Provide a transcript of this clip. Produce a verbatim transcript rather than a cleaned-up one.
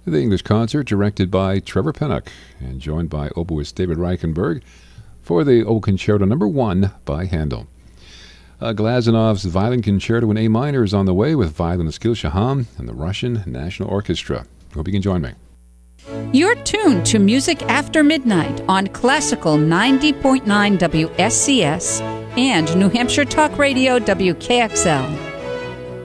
The English concert directed by Trevor Pennock and joined by oboist David Reichenberg for the Old Concerto Number One by Handel. Uh, Glazanov's Violin Concerto in A minor is on the way with violinist Gil Shaham and the Russian National Orchestra. Hope you can join me. You're tuned to Music After Midnight on Classical ninety point nine W S C S and New Hampshire Talk Radio W K X L.